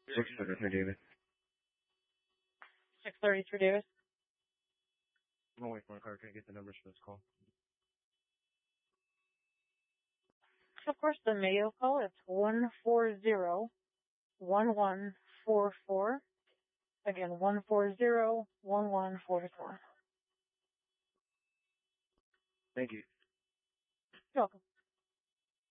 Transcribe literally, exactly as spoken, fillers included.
six thirty-three, David. six thirty-three, David. I'm gonna wait for my car. Can I get the numbers for this call? Of course, the Mayo call, it's one four zero, one one four four. Again, one four zero, one one four four. Thank you. You're welcome.